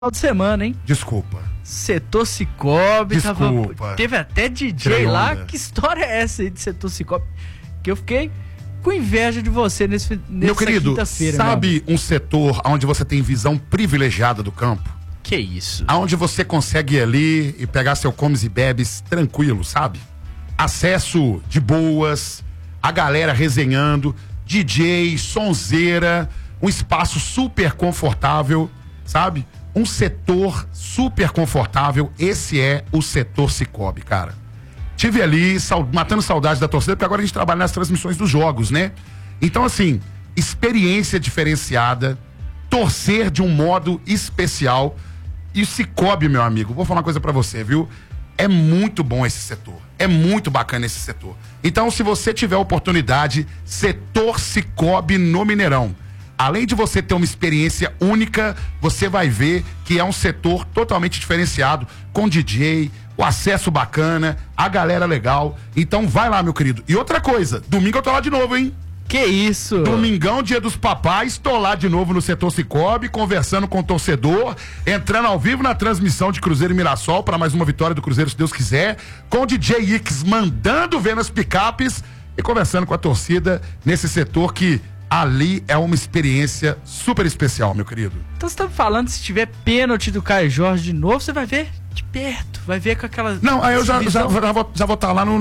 de semana, hein? Desculpa. Setor Cicobi. Desculpa. Teve até DJ lá. Que história é essa aí de Setor Cicobi? Que eu fiquei com inveja de você nessa quinta-feira. Sabe um setor onde você tem visão privilegiada do campo? Que isso? Onde você consegue ir ali e pegar seu comes e bebes tranquilo, sabe? Acesso de boas, a galera resenhando, DJ, sonzeira, um espaço super confortável, sabe? Um setor super confortável. Esse é o Setor Cicobi, cara. Tive ali matando saudade da torcida, porque agora a gente trabalha nas transmissões dos jogos, né? Então, assim, experiência diferenciada, torcer de um modo especial. E o Cicobi, meu amigo, vou falar uma coisa pra você, viu? É muito bom esse setor. É muito bacana esse setor. Então, se você tiver oportunidade, Setor Cicobi no Mineirão. Além de você ter uma experiência única, você vai ver que é um setor totalmente diferenciado, com DJ, o acesso bacana, a galera legal. Então vai lá, meu querido. E outra coisa, domingo eu tô lá de novo, hein? Que isso? Domingão, dia dos papais, tô lá de novo no Setor Cicobi, conversando com o torcedor, entrando ao vivo na transmissão de Cruzeiro e Mirassol para mais uma vitória do Cruzeiro, se Deus quiser, com o DJ Ix mandando ver nas picapes e conversando com a torcida nesse setor que ali é uma experiência super especial, meu querido. Então você tá me falando, se tiver pênalti do Caio Jorge de novo, você vai ver de perto, vai ver com aquela... Não, aí eu já vou estar lá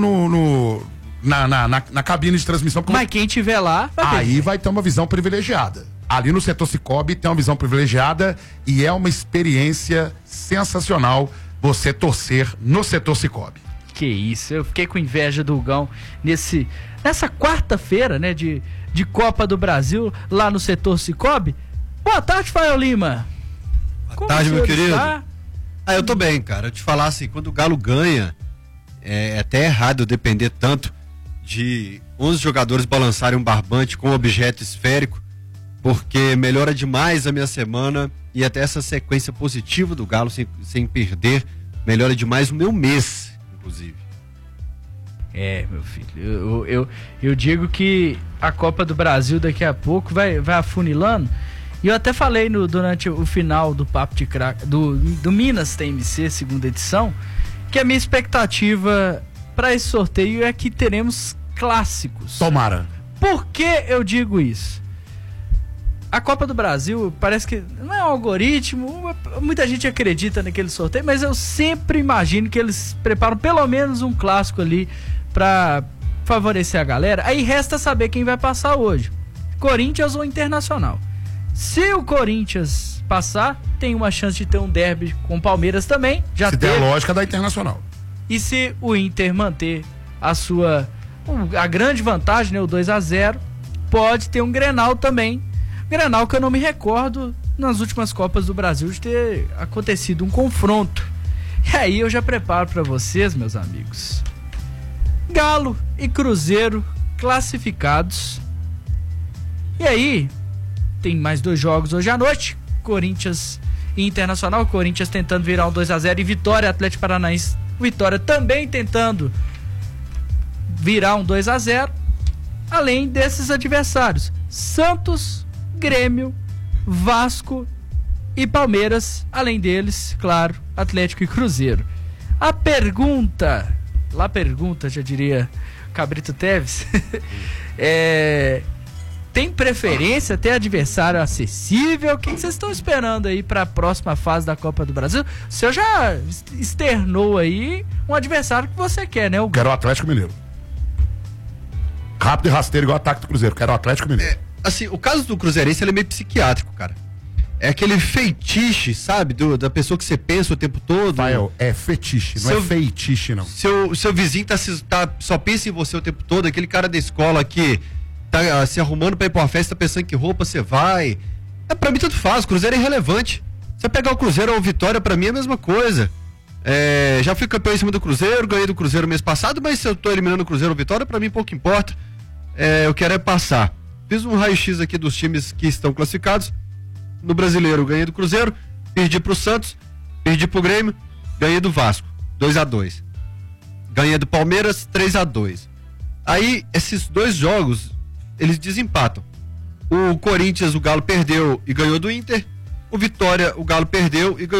na cabine de transmissão. Mas quem tiver lá, aí vai ter uma visão privilegiada. Ali no Setor Cicobi tem uma visão privilegiada e é uma experiência sensacional você torcer no Setor Cicobi. Que isso, eu fiquei com inveja do Hugão nessa quarta-feira, né, de Copa do Brasil, lá no Setor Cicobi. Boa tarde, Fael Lima. Boa tarde, meu querido. Eu tô bem, cara. Eu te falar assim, quando o Galo ganha, é até errado eu depender tanto de 11 jogadores balançarem um barbante com um objeto esférico, porque melhora demais a minha semana e até essa sequência positiva do Galo sem perder, melhora demais o meu mês, inclusive. Meu filho, eu digo que a Copa do Brasil daqui a pouco vai afunilando. E eu até falei durante o final do Papo de Craque, do Minas TMC, segunda edição, que a minha expectativa para esse sorteio é que teremos clássicos. Tomara. Por que eu digo isso? A Copa do Brasil parece que não é um algoritmo, muita gente acredita naquele sorteio, mas eu sempre imagino que eles preparam pelo menos um clássico ali para favorecer a galera. Aí resta saber quem vai passar hoje, Corinthians ou Internacional. Se o Corinthians passar, tem uma chance de ter um derby com o Palmeiras também. Se der a lógica da Internacional. E se o Inter manter a grande vantagem, né, o 2-0, pode ter um Grenal também. Grenal que eu não me recordo nas últimas Copas do Brasil de ter acontecido um confronto. E aí eu já preparo para vocês, meus amigos, Galo e Cruzeiro classificados. E aí tem mais 2 jogos hoje à noite, Corinthians e Internacional. Corinthians tentando virar um 2-0 e Vitória, Atlético Paranaense. Vitória também tentando virar um 2-0. Além desses adversários, Santos, Grêmio, Vasco e Palmeiras. Além deles, claro, Atlético e Cruzeiro. A pergunta, já diria Cabrito Teves, tem preferência, tem adversário acessível? O que vocês estão esperando aí para a próxima fase da Copa do Brasil? O senhor já externou aí um adversário que você quer, né? Quero o Atlético Mineiro. Rápido e rasteiro igual o ataque do Cruzeiro. Quero o Atlético Mineiro. Assim, o caso do Cruzeirense ele é meio psiquiátrico, cara. É aquele feitiço, sabe? Da pessoa que você pensa o tempo todo. Rafael, é fetiche, não é feitiço, não. Seu vizinho só pensa em você o tempo todo, aquele cara da escola que tá se arrumando pra ir pra uma festa, pensando que roupa você vai. Pra mim tanto faz, o Cruzeiro é irrelevante. Você pegar o Cruzeiro ou o Vitória, pra mim é a mesma coisa. Já fui campeão em cima do Cruzeiro, ganhei do Cruzeiro mês passado, mas se eu tô eliminando o Cruzeiro ou Vitória, pra mim pouco importa. Eu quero é passar. Fiz um raio-x aqui dos times que estão classificados. No Brasileiro, ganhei do Cruzeiro, perdi pro Santos, perdi pro Grêmio, ganhei do Vasco, 2-2. Ganhei do Palmeiras, 3-2. Aí, esses 2 jogos, eles desempatam. O Corinthians, o Galo perdeu e ganhou do Inter. O Vitória, o Galo perdeu e ganhou